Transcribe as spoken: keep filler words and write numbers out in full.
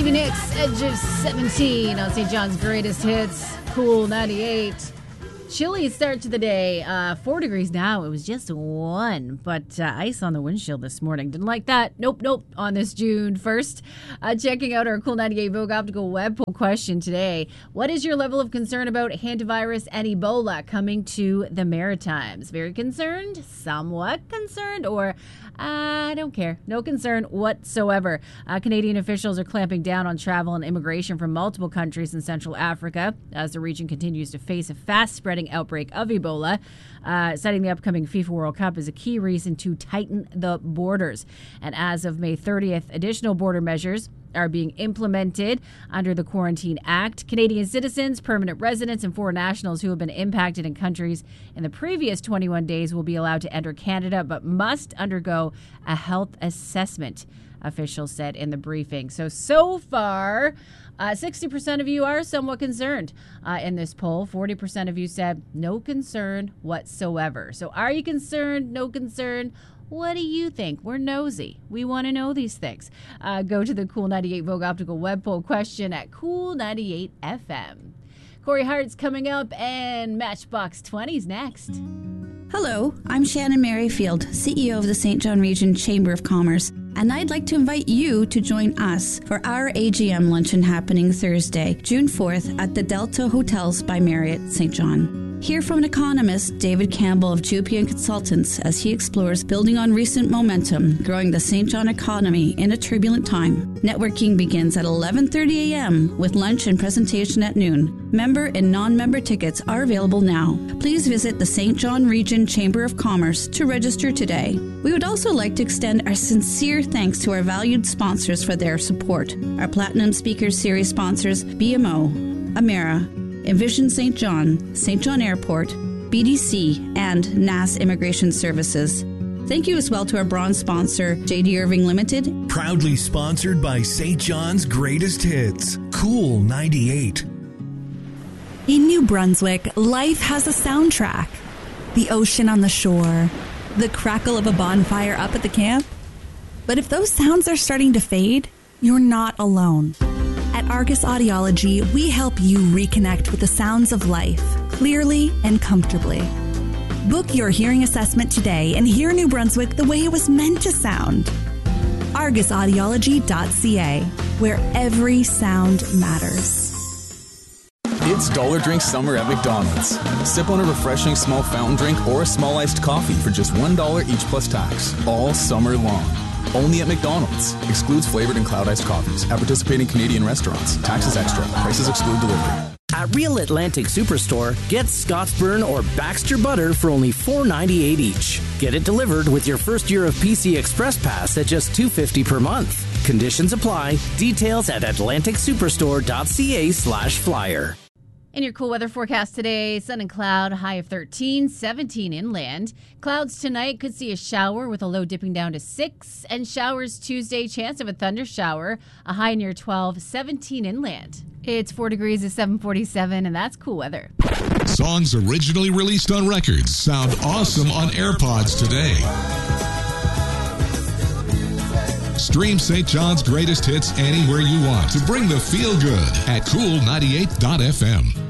Stevie Nicks, Edge of seventeen on Saint John's Greatest Hits, Cool ninety-eight. Chilly start to the day. Uh, four degrees now. It was just one, but uh, ice on the windshield this morning. Didn't like that. Nope, nope. On this June first. Uh, checking out our Cool ninety-eight Vogue Optical web poll question today. What is your level of concern about hantavirus and Ebola coming to the Maritimes? Very concerned? Somewhat concerned? Or I don't care. No concern whatsoever. Uh, Canadian officials are clamping down on travel and immigration from multiple countries in Central Africa as the region continues to face a fast-spreading outbreak of Ebola, uh, citing the upcoming FIFA World Cup as a key reason to tighten the borders. And as of May thirtieth, additional border measures are being implemented under the Quarantine Act. Canadian citizens, permanent residents, and foreign nationals who have been impacted in countries in the previous twenty-one days will be allowed to enter Canada, but must undergo a health assessment, officials said in the briefing. So, so far, uh, sixty percent of you are somewhat concerned uh, in this poll. forty percent of you said no concern whatsoever. So are you concerned? No concern? What do you think? We're nosy. We want to know these things. Uh, go to the Cool ninety-eight Vogue Optical web poll question at Cool ninety-eight F M. Corey Hart's coming up, and Matchbox twenty's next. Hello, I'm Shannon Merrifield, C E O of the Saint John Region Chamber of Commerce, and I'd like to invite you to join us for our A G M luncheon happening Thursday, June fourth at the Delta Hotels by Marriott, Saint John. Hear from an economist, David Campbell of Jupian Consultants, as he explores building on recent momentum, growing the Saint John economy in a turbulent time. Networking begins at eleven thirty a.m. with lunch and presentation at noon. Member and non-member tickets are available now. Please visit the Saint John Region Chamber of Commerce to register today. We would also like to extend our sincere thanks to our valued sponsors for their support. Our Platinum Speakers Series sponsors, B M O, Amera, Envision Saint John, Saint John Airport, B D C, and N A S Immigration Services. Thank you as well to our bronze sponsor, J D Irving Limited. Proudly sponsored by Saint John's Greatest Hits, Cool ninety-eight. In New Brunswick, life has a soundtrack. The ocean on the shore, the crackle of a bonfire up at the camp. But if those sounds are starting to fade, you're not alone. At Argus Audiology, we help you reconnect with the sounds of life, clearly and comfortably. Book your hearing assessment today and hear New Brunswick the way it was meant to sound. argus audiology dot c a, where every sound matters. It's Dollar Drink Summer at McDonald's. Sip on a refreshing small fountain drink or a small iced coffee for just one dollar each plus tax, all summer long. Only at McDonald's. Excludes flavored and cloud iced coffees. At participating Canadian restaurants. Taxes extra. Prices exclude delivery. At Real Atlantic Superstore, get Scottsburn or Baxter butter for only four ninety-eight each. Get it delivered with your first year of P C Express Pass at just two fifty per month. Conditions apply. Details at atlantic superstore dot c a slash flyer. In your cool weather forecast today, sun and cloud, high of thirteen, seventeen inland. Clouds tonight, could see a shower with a low dipping down to six. And showers Tuesday, chance of a thunder shower, a high near twelve, seventeen inland. It's four degrees at seven forty-seven, and that's cool weather. Songs originally released on records sound awesome on AirPods today. Stream Saint John's Greatest Hits anywhere you want to bring the feel good at cool ninety-eight dot f m.